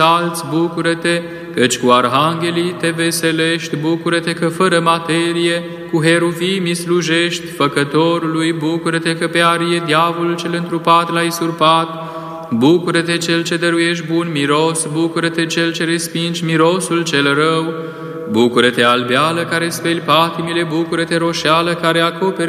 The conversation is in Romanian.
alți, bucură-te, căci cu arhanghelii te veselești, bucură-te că fără materie, cu heruvimii slujești făcătorului, bucură-te că pe arie diavolul cel întrupat l-ai surpat, bucură-te cel ce dăruiești bun miros, bucură-te cel ce respingi mirosul cel rău, bucură-te albeală care speli patimile, bucură-te roșeală care acoperi